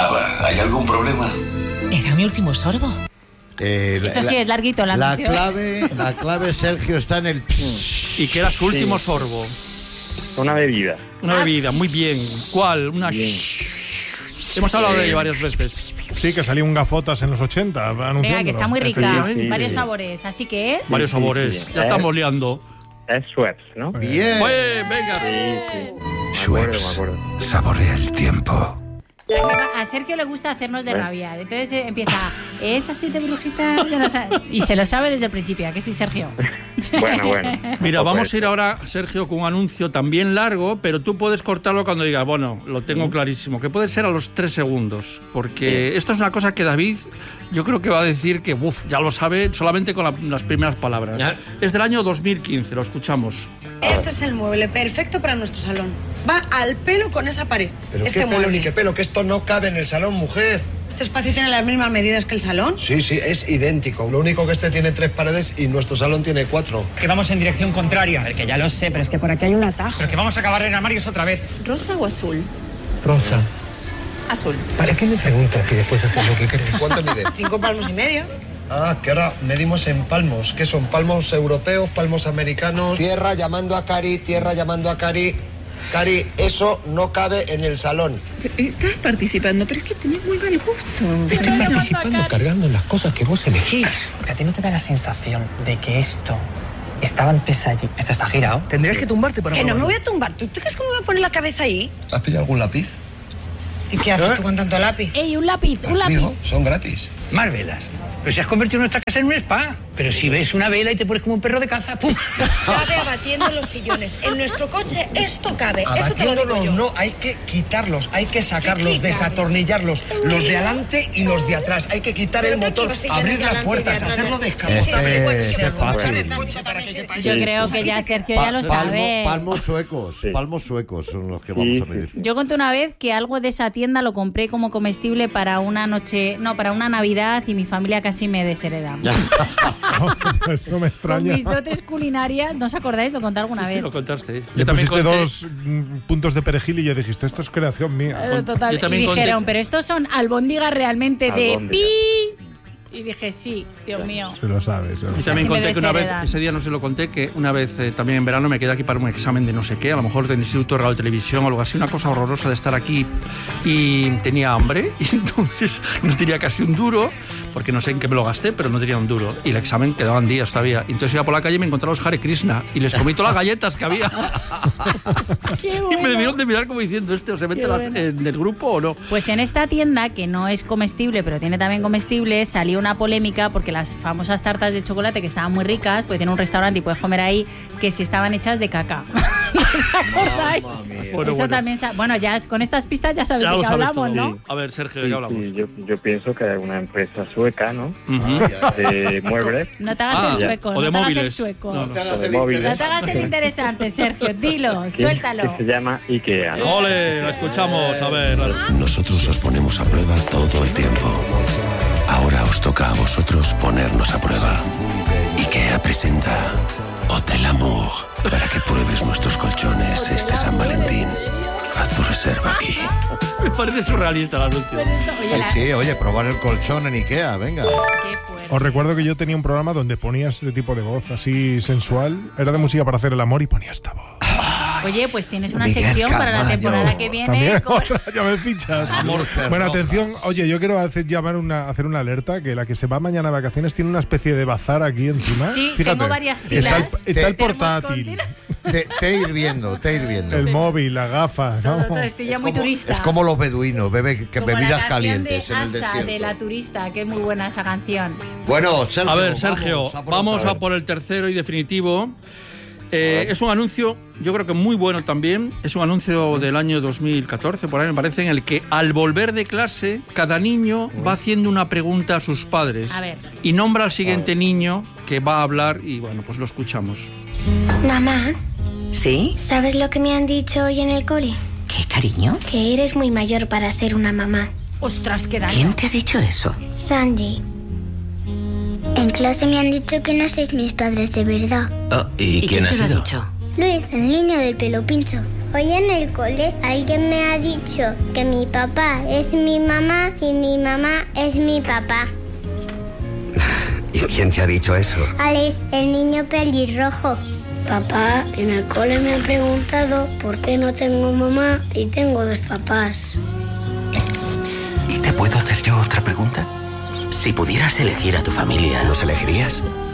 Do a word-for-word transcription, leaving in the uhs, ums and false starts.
Ava, ¿hay algún problema? ¿Era mi último sorbo? Eh, Eso sí, es larguito la La anuncio. clave, la clave, Sergio, está en el... Y que era su último Sí. sorbo. Una bebida. Una bebida, muy bien. ¿Cuál? Una... Bien. Hemos hablado de ello varias veces. Sí, que salía un gafotas en los ochenta anunciándolo. Venga, que está muy rica. Efectivamente. Varios sabores. Así que es. Varios sabores. sí. Ya estamos liando. Es Schweppes, ¿no? Bien. Pues, venga. Sí, sí. Me acuerdo, Schweppes. me acuerdo. Saborea el tiempo. A Sergio le gusta hacernos de rabiar. Entonces eh, empieza, es así de brujita. de no sa-". Y se lo sabe desde el principio. ¿A que sí, Sergio? Bueno, bueno. Mira, Tampoco vamos es- a ir ahora, Sergio, con un anuncio también largo, pero tú puedes cortarlo cuando digas, bueno, lo tengo clarísimo, que puede ser a los tres segundos, porque esto es una cosa que David, yo creo que va a decir que, uff, ya lo sabe solamente con la- las primeras palabras. Ya. Es del año dos mil quince, lo escuchamos. Este es el mueble perfecto para nuestro salón. Va al pelo con esa pared. Pero este qué pelo mueble. ni qué pelo, que esto no cabe en el salón, mujer. Este espacio tiene las mismas medidas que el salón. Sí, sí, es idéntico. Lo único que este tiene tres paredes y nuestro salón tiene cuatro. Que vamos en dirección contraria. A ver, que ya lo sé, pero es que por aquí hay un atajo. Pero que vamos a acabar en armarios otra vez. ¿Rosa o azul? Rosa. Azul. ¿Para qué me preguntas si después haces lo que querés? ¿Cuánto mide? Cinco palmos y medio. Ah, que ahora medimos en palmos. ¿Qué son? ¿Palmos europeos, palmos americanos? Tierra llamando a Cari, tierra llamando a Cari. Cari, eso no cabe en el salón. Estás participando, pero es que tenés muy mal gusto. Estoy participando cargando en las cosas que vos elegís. Porque a ti no te da la sensación de que esto estaba antes allí. Esto está girado. Tendrías que tumbarte para Que no me probarlo. voy a tumbar. ¿Tú tú crees que me voy a poner la cabeza ahí? ¿Has pillado algún lápiz? ¿Y qué haces ¿Eh? tú con tanto lápiz? ¡Ey, un lápiz! ¡Un lápiz! Amigo, son gratis. Más velas. Pero si has convertido nuestra casa en un spa. Pero si ves una vela y te pones como un perro de caza, ¡pum! Cabe abatiendo los sillones. En nuestro coche esto cabe. Esto te lo digo Abatiéndolos, yo. no, hay que quitarlos, hay que sacarlos, quitarlos? desatornillarlos, los de adelante y los de atrás. Hay que quitar Pero el ¿qué motor, quiero sillones abrir de las adelante y puertas, de atrás? hacerlo Sí, sí, descapotable. sí, bueno, Eh, sí, qué sí, fácil. sí, el coche para que quepa Yo ahí. creo que ya Sergio ya lo Palmo- sabe. palmos suecos, Sí. palmos suecos son los que vamos a medir. Yo conté una vez que algo de esa tienda lo compré como comestible para una noche, no, para una Navidad y mi familia casi me deshereda. Eso no me Con extraña. mis dotes culinarias, ¿no os acordáis? Lo conté alguna Sí, sí, vez. lo contaste. Le Yo también pusiste conté- dos mm, puntos de perejil y ya dijiste, esto es creación mía. Eh, Total. yo también Y conté- dijeron, pero estos son albóndigas realmente de Albóndigas. pi. Y dije, sí, Dios mío. Se lo sabes. se lo Yo sabes. también Así me conté que una vez, desheredan. ese día no se lo conté, que una vez eh, también en verano me quedé aquí para un examen de no sé qué, a lo mejor del Instituto de Radio y Televisión o algo así, una cosa horrorosa de estar aquí y tenía hambre y entonces no tenía casi un duro, porque no sé en qué me lo gasté, pero no tenía un duro. Y el examen quedaban días todavía. Entonces iba por la calle y me encontraba a los Hare Krishna y les comí todas las galletas que había. Qué Y me bueno. debieron de mirar como diciendo, ¿este o se mete Qué las- bueno. en el grupo o no? Pues en esta tienda, que no es comestible, pero tiene también comestible, salió una polémica porque las famosas tartas de chocolate, que estaban muy ricas, pues tiene un restaurante y puedes comer ahí, que si estaban hechas de caca. ¿No os acordáis? Bueno, Eso bueno. también, sa- bueno, ya con estas pistas ya sabéis Ya de lo qué sabes hablamos, todo. ¿no? A ver, Sergio, ¿de Sí, qué hablamos? sí, yo, yo pienso que hay una empresa sueca, ¿no? Ujú. De muebles. No te hagas Ah, el sueco, o no de te hagas el móviles. sueco. No, no. o de móviles. No te hagas el interesante, Sergio, dilo, que- suéltalo. Que se llama IKEA, ¿no? Ole, la escuchamos, a ver. la- Nosotros os ponemos a prueba todo el tiempo. Ahora os toca a vosotros ponernos a prueba. IKEA presenta Hotel Amour para que pruebes nuestros colchones este San Valentín. Haz tu reserva aquí. Me parece surrealista el anuncio. Pues esto, oye, la- Sí, oye, probar el colchón en Ikea, venga. qué fuerte. Os recuerdo que yo tenía un programa donde ponías ese tipo de voz así sensual. Era de música para hacer el amor y ponía esta voz. Oye, pues tienes una Miguel sección para la Camayo. temporada que viene. También con- otra, ya me fichas. Amor Bueno, cerroja. atención, oye, yo quiero hacer, llamar una, hacer una alerta que la que se va mañana a vacaciones tiene una especie de bazar aquí encima. Sí, Fíjate, tengo varias está el, filas. está el Termos con portátil, tira- Te, te ir viendo, te ir viendo. el móvil, las gafas. Todo, ¿no? todo, estoy ya Es muy como- turista. Es como los beduinos, bebe, que Como la bebidas canción calientes de en el Asa, desierto. de la turista, que es muy buena esa canción. Bueno, Sergio. A ver, Sergio, vamos a por vamos otra a vez. por el tercero y definitivo. Eh, es un anuncio, yo creo que muy bueno también. Es un anuncio del año dos mil catorce, por ahí me parece, en el que al volver de clase, cada niño va haciendo una pregunta a sus padres. A ver. Y nombra al siguiente niño que va a hablar y bueno, pues lo escuchamos. Mamá, ¿Sí? ¿sabes lo que me han dicho hoy en el cole? ¿Qué, cariño? Que eres muy mayor para ser una mamá. Ostras, qué daño. ¿Quién te ha dicho eso? Sanji. En clase me han dicho que no sois mis padres de verdad. Oh, ¿y, quién ha te lo sido? ha dicho? Luis, el niño del pelo pincho. Hoy en el cole alguien me ha dicho que mi papá es mi mamá y mi mamá es mi papá. ¿Y quién te ha dicho eso? Alex, el niño pelirrojo. Papá, en el cole me han preguntado por qué no tengo mamá y tengo dos papás. ¿Y te puedo hacer yo otra pregunta? Si pudieras elegir a tu familia... ¿Los elegirías?